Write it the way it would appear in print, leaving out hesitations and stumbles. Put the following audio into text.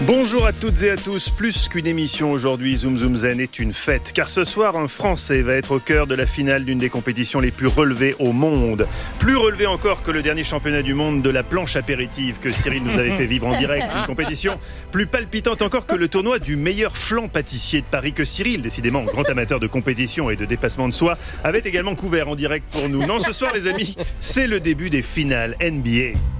Bonjour à toutes et à tous. Plus qu'une émission aujourd'hui, Zoom Zoom Zen est une fête. Car ce soir, un Français va être au cœur de la finale d'une des compétitions les plus relevées au monde. Plus relevé encore que le dernier championnat du monde de la planche apéritive que Cyril nous avait fait vivre en direct. Une compétition plus palpitante encore que le tournoi du meilleur flan pâtissier de Paris que Cyril, décidément grand amateur de compétition et de dépassement de soi, avait également couvert en direct pour nous. Non, ce soir les amis, c'est le début des finales NBA.